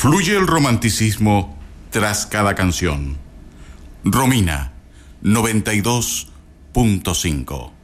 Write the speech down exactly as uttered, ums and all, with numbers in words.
Fluye el romanticismo tras cada canción. Romina, noventa y dos punto cinco.